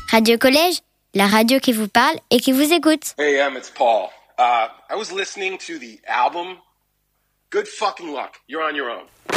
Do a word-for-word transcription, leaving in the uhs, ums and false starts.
Radio Collège, la radio qui vous parle et qui vous écoute. Hey, Em, it's Paul. Uh, I was listening to the album. Good fucking luck. You're on your own.